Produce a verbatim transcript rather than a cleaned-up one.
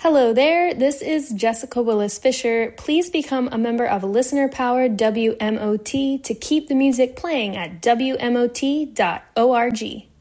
Hello there, this is Jessica Willis Fisher. Please become a member of listener-powered W M O T to keep the music playing at W M O T dot org.